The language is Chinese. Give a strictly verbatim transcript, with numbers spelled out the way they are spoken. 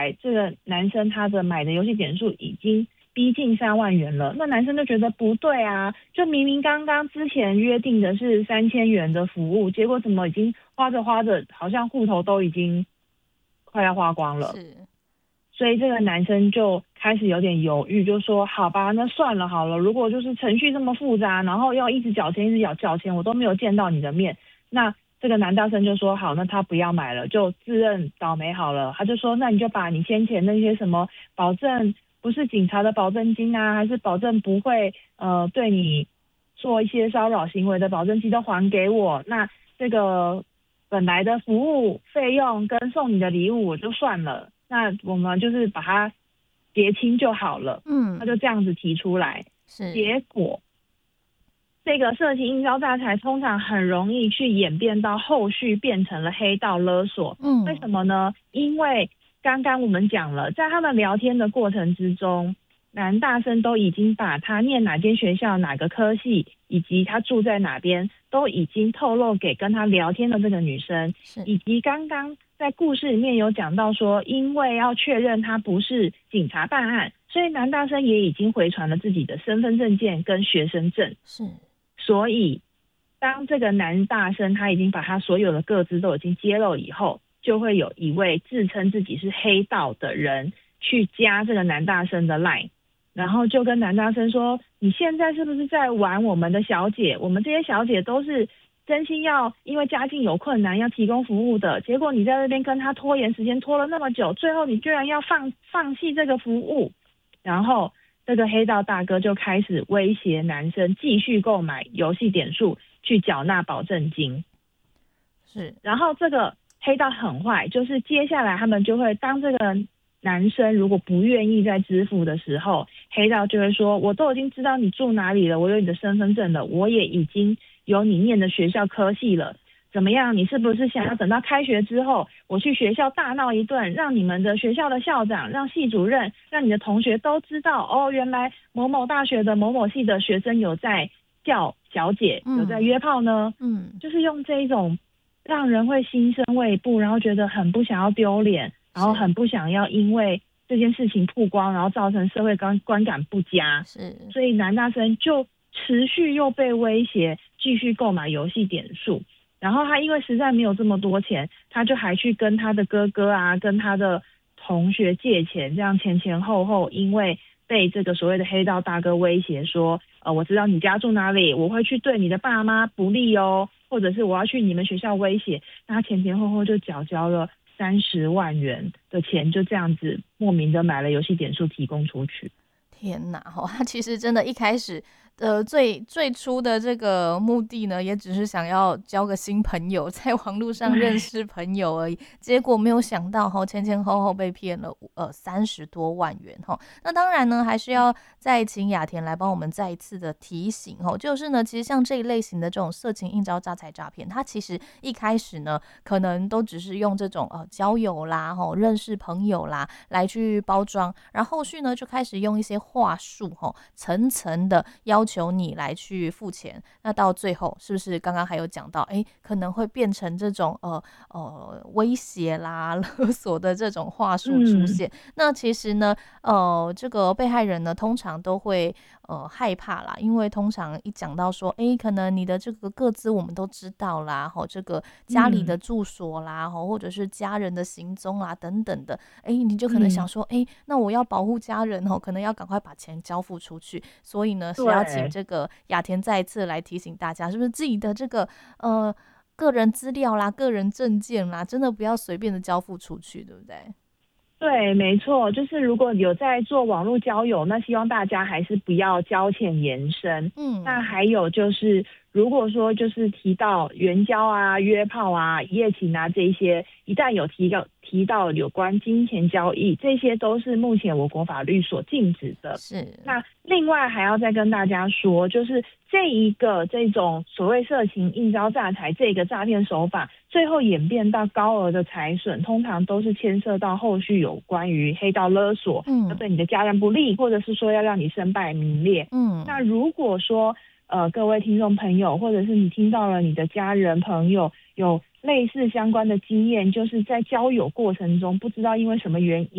来这个男生他的买的游戏点数已经逼近三万元了，那男生就觉得不对啊，就明明刚刚之前约定的是三千元的服务，结果怎么已经花着花着，好像户头都已经快要花光了。 是， 所以这个男生就开始有点犹豫，就说好吧，那算了好了，如果就是程序这么复杂，然后要一直缴钱一直缴缴钱，我都没有见到你的面，那这个男大生就说好，那他不要买了，就自认倒霉好了。他就说那你就把你先前那些什么保证不是警察的保证金啊，还是保证不会呃对你做一些骚扰行为的保证金都还给我，那这个本来的服务费用跟送你的礼物我就算了，那我们就是把它结清就好了。他就嗯， 这样子提出来， 是， 结果这个色情应招诈财通常很容易去演变到后续变成了黑道勒索。为什嗯， 么呢？因为刚刚我们讲了，在他们聊天的过程之中，男大生都已经把他念哪间学校、哪个科系，以及他住在哪边，都已经透露给跟他聊天的这个女生， 是， 以及刚刚在故事里面有讲到说，因为要确认他不是警察办案，所以男大生也已经回传了自己的身份证件跟学生证。 是， 所以当这个男大生他已经把他所有的个资都已经揭露以后，就会有一位自称自己是黑道的人去加这个男大生的 line， 然后就跟男大生说，你现在是不是在玩我们的小姐？我们这些小姐都是真心要因为家境有困难要提供服务的，结果你在那边跟他拖延时间拖了那么久，最后你居然要放放弃这个服务。然后这个黑道大哥就开始威胁男生继续购买游戏点数去缴纳保证金。 是， 然后这个黑道很坏，就是接下来他们就会当这个男生如果不愿意再支付的时候，黑道就会说，我都已经知道你住哪里了，我有你的身份证了，我也已经有你念的学校科系了，怎么样？你是不是想要等到开学之后，我去学校大闹一顿，让你们的学校的校长、让系主任、让你的同学都知道，哦，原来某某大学的某某系的学生有在叫小姐，有在嗯， 约炮呢？ 嗯， 就是用这一种让人会心生畏怖，然后觉得很不想要丢脸，然后是， 很不想要因为这件事情曝光，然后造成社会观观感不佳， 是， 所以男大生就持续又被威胁继续购买游戏点数。然后他因为实在没有这么多钱，他就还去跟他的哥哥啊，跟他的同学借钱，这样前前后后，因为被这个所谓的黑道大哥威胁说，呃，我知道你家住哪里，我会去对你的爸妈不利哦，或者是我要去你们学校威胁，那他前前后后就缴交了三十万元的钱，就这样子莫名的买了游戏点数提供出去。 天哪！哦，他其实真的一开始，呃，最最初的这个目的呢，也只是想要交个新朋友，在网络上认对， 识朋友而已。结果没有想到，哈，前前后后被骗了呃三十多万元，哈。那当然呢，还是要再请雅田来帮我们再一次的提醒，哈，就是呢，其实像这一类型的这种色情应招诈财诈骗，它其实一开始呢，可能都只是用这种呃交友啦，哈，认识朋友啦来去包装，然后后续呢就开始用一些话术，哈，层层的要求你来去付钱。那到最后是不是刚刚还有讲到，哎，可能会变成这种呃呃威胁啦、勒索的这种话术出嗯， 现？那其实呢，呃，这个被害人呢通常都会呃害怕啦，因为通常一讲到说，哎，可能你的这个个资我们都知道啦，吼，这个家里的嗯， 住所啦，吼，或者是家人的行踪啦等等的，哎，你就可能想嗯， 说，哎，那我要保护家人哦，可能要赶快把钱交付出去。所以呢，是要请对。 这个雅田再一次来提醒大家，是不是自己的这个呃个人资料啦、个人证件啦，真的不要随便的交付出去，对不对？ 对，没错，就是如果有在做网络交友，那希望大家还是不要交浅言深。那嗯， 还有就是，如果说就是提到援交啊、约炮啊、一夜情啊这一些，一旦有提到提到有关金钱交易，这些都是目前我国法律所禁止的。 是， 那另外还要再跟大家说，就是这一个这种所谓色情应招诈财这个诈骗手法，最后演变到高额的财损，通常都是牵涉到后续有关于黑道勒索，要嗯对你的家人不利，或者是说要让你身败名裂。那嗯， 如果说呃各位听众朋友，或者是你听到了你的家人朋友有类似相关的经验，就是在交友过程中不知道因为什么原因。